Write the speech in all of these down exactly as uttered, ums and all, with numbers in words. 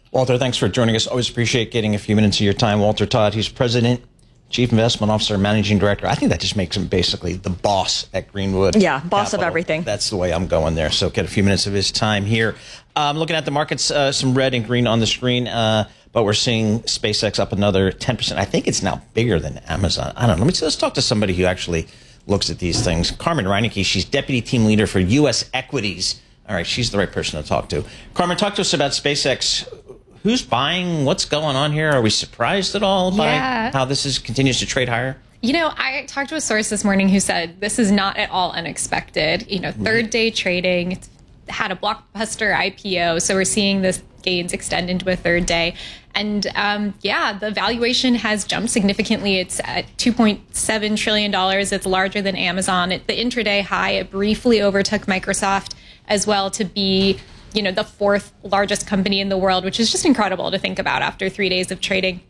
Walter, thanks for joining us. Always appreciate getting a few minutes of your time. Walter Todd, he's president, chief investment officer, managing director. I think that just makes him basically the boss at Greenwood. Yeah, boss Capital. of everything. That's the way I'm going there. So get a few minutes of his time here. Um, looking at the markets, uh, some red and green on the screen, uh, but we're seeing SpaceX up another ten percent. I think it's now bigger than Amazon. I don't know. Let's, let's talk to somebody who actually looks at these things. Carmen Reineke, she's deputy team leader for U S equities. All right, she's the right person to talk to. Carmen, talk to us about SpaceX. Who's buying? What's going on here? Are we surprised at all by yeah. how this is continues to trade higher? You know, I talked to a source this morning who said this is not at all unexpected. You know, third day trading, it's had a blockbuster I P O, so we're seeing this gains extend into a third day. And um, yeah, the valuation has jumped significantly. It's at two point seven trillion dollars. It's larger than Amazon. At the intraday high, it briefly overtook Microsoft as well to be, you know, the fourth largest company in the world, which is just incredible to think about after three days of trading.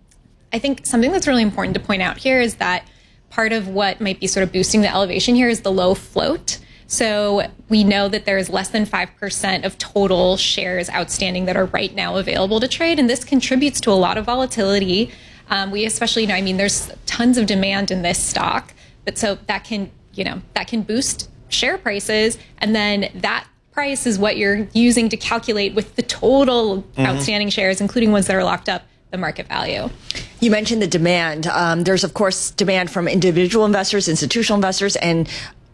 I think something that's really important to point out here is that part of what might be sort of boosting the elevation here is the low float. So we know that there's less than five percent of total shares outstanding that are right now available to trade. And this contributes to a lot of volatility. Um, we especially know, I mean, there's tons of demand in this stock, but so that can, you know, that can boost share prices. And then that price is what you're using to calculate with the total mm-hmm. outstanding shares, including ones that are locked up, the market value. You mentioned the demand. Um, there's, of course, demand from individual investors, institutional investors, and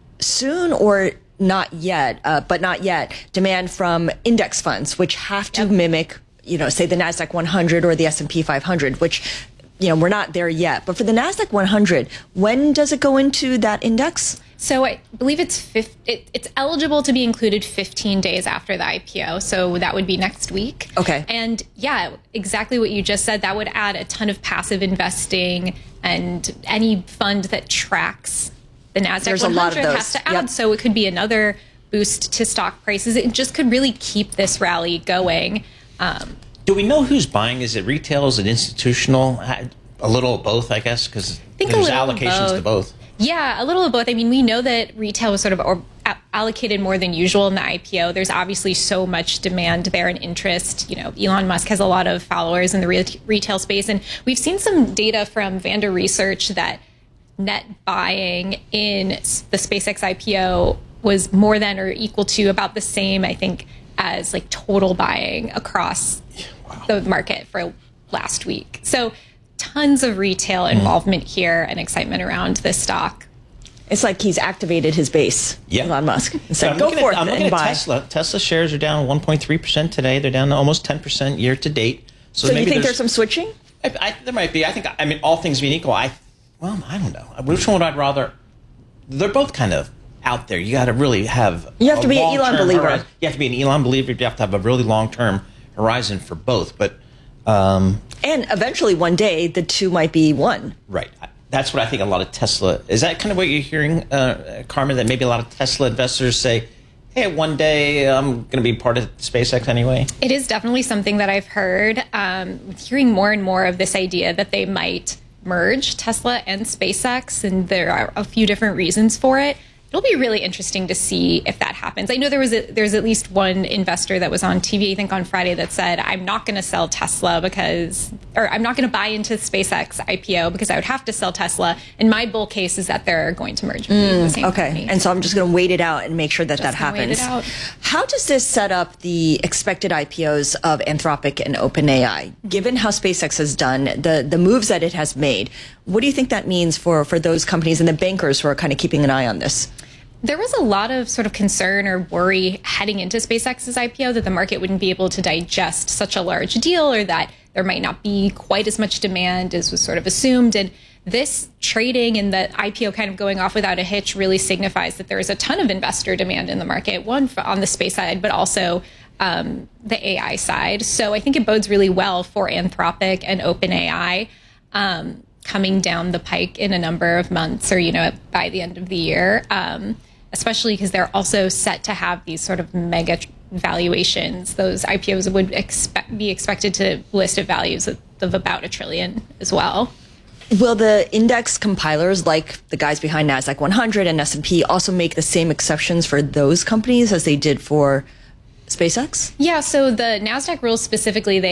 soon or not yet, uh, but not yet, demand from index funds, which have to yep. mimic, you know, say the NASDAQ one hundred or the S and P five hundred, which, you know, we're not there yet. But for the NASDAQ one hundred, when does it go into that index? So I believe it's fifty, it, it's eligible to be included fifteen days after the I P O. So that would be next week. Okay. And yeah, exactly what you just said. That would add a ton of passive investing, and any fund that tracks the NASDAQ There's one hundred a lot of those. has to add. Yep. So it could be another boost to stock prices. It just could really keep this rally going. Um, Do we know who's buying? Is it retail? Is it institutional? A little of both, I guess, because there's allocations both. to both. Yeah, a little of both. I mean, we know that retail was sort of or, a- allocated more than usual in the I P O. There's obviously so much demand there and interest. You know, Elon Musk has a lot of followers in the re- retail space. And we've seen some data from Vander Research that net buying in the SpaceX I P O was more than or equal to about the same, I think, as like total buying across wow. the market for last week. So tons of retail involvement mm. here and excitement around this stock. It's like he's activated his base, yeah. Elon Musk. And said, go forth at, I'm looking and at buy. Tesla. Tesla shares are down one point three percent today. They're down to almost ten percent year to date. So, so maybe you think there's, there's some switching? I, I, there might be. I think, I mean, all things being equal, I, well, I don't know. Which one would I rather? They're both kind of out there. You got to really have You have to be an Elon believer. Horizon. You have to be an Elon believer. You have to have a really long-term horizon for both. But um, and eventually one day the two might be one. Right. That's what I think a lot of Tesla, is that kind of what you're hearing, uh, Carmen, that maybe a lot of Tesla investors say, hey, one day I'm going to be part of SpaceX anyway? It is definitely something that I've heard. Um, hearing more and more of this idea that they might merge Tesla and SpaceX, and there are a few different reasons for it. It'll be really interesting to see if that happens. I know there was a, there's at least one investor that was on T V, I think on Friday, that said, I'm not going to sell Tesla because, or I'm not going to buy into SpaceX I P O because I would have to sell Tesla. And my bull case is that they're going to merge. Mm, the same okay. company. And so I'm just going to wait it out and make sure that just that happens. Wait it out. How does this set up the expected I P Os of Anthropic and OpenAI? Given how SpaceX has done, the, the moves that it has made, what do you think that means for, for those companies and the bankers who are kind of keeping an eye on this? There was a lot of sort of concern or worry heading into SpaceX's I P O that the market wouldn't be able to digest such a large deal, or that there might not be quite as much demand as was sort of assumed. And this trading and the I P O kind of going off without a hitch really signifies that there is a ton of investor demand in the market, one on the space side, but also um, the A I side. So I think it bodes really well for Anthropic and OpenAI um, coming down the pike in a number of months, or, you know, by the end of the year. Um, especially because they're also set to have these sort of mega valuations. Those I P Os would expect, be expected to list at values of, of about a trillion as well. Will the index compilers, like the guys behind NASDAQ one hundred and S and P, also make the same exceptions for those companies as they did for SpaceX? Yeah, so the NASDAQ rules specifically, they